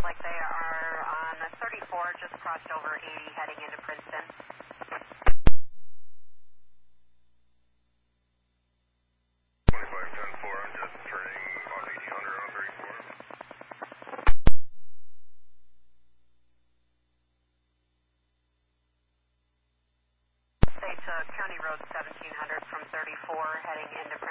like they are on 34, just crossed over 80, heading into Princeton. 2510-4, I'm just turning on 1800 on 34. They took County Road 1700 from 34, heading into